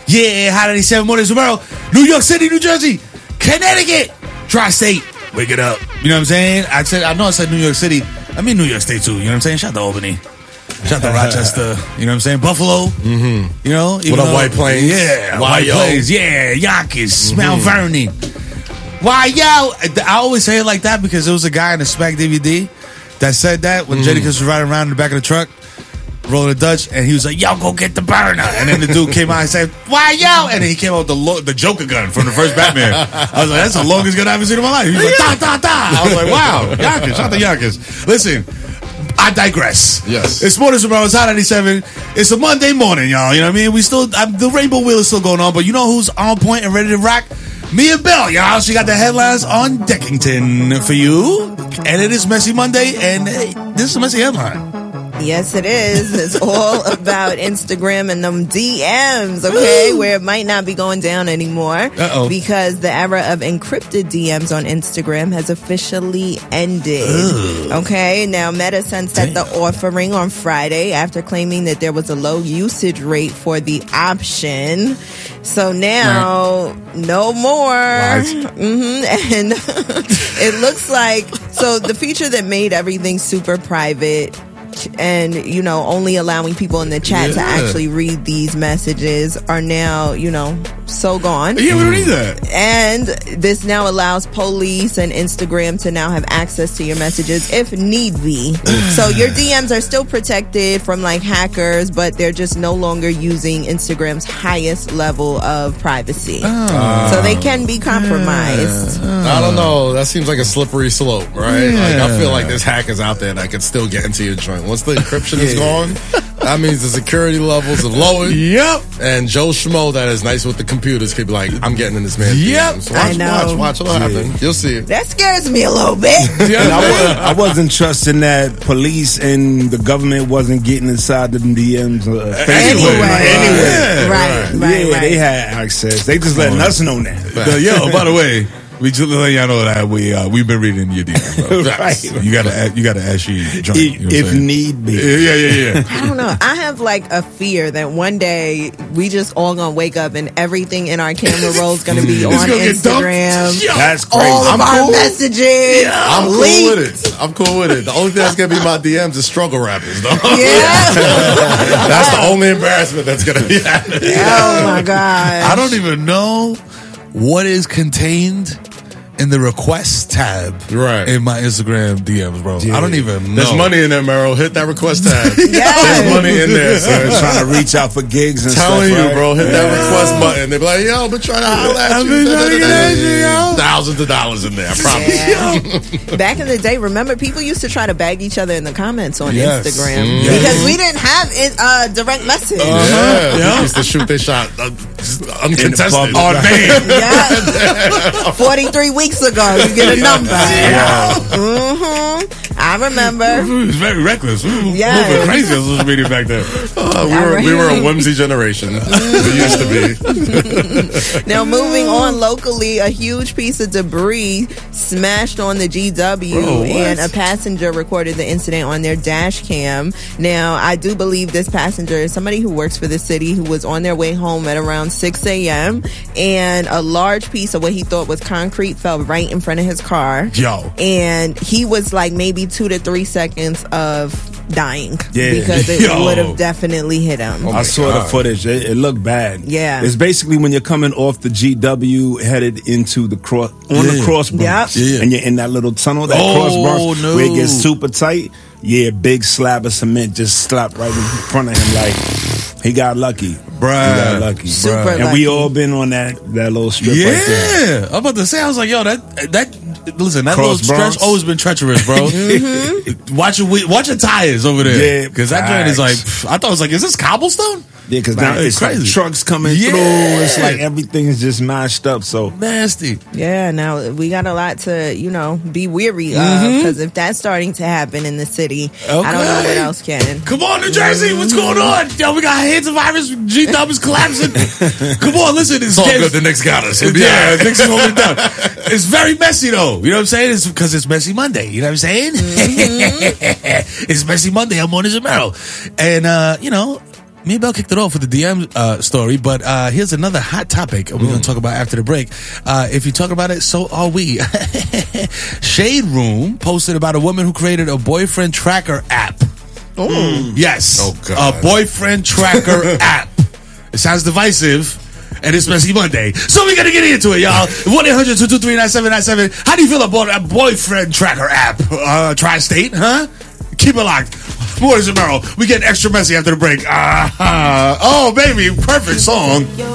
Yeah, Hot 97 Mornings tomorrow. New York City, New Jersey, Connecticut, Tri-State. Wake it up. You know what I'm saying? I know I said New York City. I mean New York State too. You know what I'm saying? Shout out to Albany. Shout out to Rochester. You know what I'm saying? Buffalo. Mm-hmm. You know? What up, White Plains? Yeah. White Plains. Yeah. Yonkers. Mount Vernon. Why, yo? I always say it like that because there was a guy in the Smack DVD that said that when Jadakiss was riding around in the back of the truck, rolling a Dutch, and he was like, yo, go get the burner. And then the dude came out and said, why, yo? And then he came out with the Joker gun from the first Batman. I was like, that's the longest gun I ever seen in my life. He was like, da, da, da. I was like, wow. Yonkers. Shout out to Yonkers. Listen, I digress. Yes. It's Mornings tomorrow. It's Hot 97. It's a Monday morning, y'all. You know what I mean? We still, the Rainbow Wheel is still going on, but you know who's on point and ready to rock? Me and Bell, y'all. She got the headlines on Deckington for you. And it is Messy Monday, and hey, this is a messy headline. Yes, it is. It's all about Instagram and them DMs, okay? Where it might not be going down anymore. Because the era of encrypted DMs on Instagram has officially ended. Okay? Now, Meta sunset the offering on Friday after claiming that there was a low usage rate for the option. So now, no more. And it looks like, so the feature that made everything super private and, you know, only allowing people in the chat to actually read these messages are now, you know, so gone. Yeah, we don't need that. And this now allows police and Instagram to now have access to your messages if need be. So your DMs are still protected from like hackers, but they're just no longer using Instagram's highest level of privacy. So they can be compromised. I don't know. That seems like a slippery slope, right? Like, I feel like there's hackers out there that can still get into your joint. Once the encryption is gone, that means the security levels have lowered. Yep. And Joe Schmo that is nice with the computers could be like, I'm getting in this man's DMs. I know. Watch what'll happen. You'll see it. That scares me a little bit. I wasn't trusting that police and the government wasn't getting inside the DMs. Anyway. Right. They had access. They just letting us know that. Yo, by the way, we just let y'all know that we've been reading your DMs, bro. Right. You gotta ask your drunk, you know if need be. Yeah. I don't know. I have like a fear that one day we just all gonna wake up and everything in our camera roll is gonna be on Instagram. That's crazy. All of our messages. I'm cool with it. The only thing that's gonna be my DMs is struggle rappers, though. Yeah. That's the only embarrassment that's gonna be happening. Oh my god. I don't even know what is contained in the request tab in my Instagram DMs, bro. I don't even know. There's money in there, Meryl. Hit that request tab. Yes. There's money in there, sir. Trying to reach out for gigs and Telling stuff. you, bro. Hit that request button. They be like, yo, I've been trying to holler at you. Thousands of dollars in there, I promise. Yeah. Back in the day, remember, people used to try to bag each other in the comments on Instagram because we didn't have direct message. People used to shoot their shot uncontested. On Yeah. 43 weeks ago, you get a number. I remember. It was very reckless. We were Yes. moving crazy on social media back then. We were a whimsy generation. We used to be. Now, moving on locally, a huge piece of debris smashed on the GW, and a passenger recorded the incident on their dash cam. Now, I do believe this passenger is somebody who works for the city who was on their way home at around 6 a.m. and a large piece of what he thought was concrete fell right in front of his car. And he was like maybe 2 to 3 seconds of dying because it would have definitely hit him. I saw the footage. It looked bad. Yeah. It's basically when you're coming off the GW headed into the cross the Cross Bronx. And you're in that little tunnel, that Cross Bronx, where it gets super tight. Big slab of cement just slapped right in front of him. Like, he got lucky. Bruh. He got lucky. Super And lucky. we all been on that little strip right there. I'm about to say, I was like, yo, listen, that Cross little stretch Bronx. always been treacherous, bro. Watch your tires over there. Yeah, because that joint is like, I thought it was like, is this cobblestone? Yeah, because now it's crazy. like trucks coming through. It's like everything is just mashed up. So nasty. Yeah, now we got a lot to, be weary of because if that's starting to happen in the city, I don't know what else can. Come on, New Jersey, what's going on? Yo, we got hands of virus, G-Dub is collapsing. Come on, listen. It's all good. The Knicks got us. The Knicks is holding it down. It's very messy, though. You know what I'm saying? It's because it's Messy Monday. You know what I'm saying? It's Messy Monday. I'm on Zamero. And, Me and Bell kicked it off with the DM story, but here's another hot topic we're going to talk about after the break. If you talk about it, so are we. Shade Room posted about a woman who created a boyfriend tracker app. Yes. Oh, God. A boyfriend tracker app. It sounds divisive. And it's Messy Monday. So we're going to get into it, y'all. 1-800-223-9797. How do you feel about a boyfriend tracker app? Tri-State, huh? Keep it locked. Boys and Merrill. We get extra messy after the break. Oh, baby. Perfect song.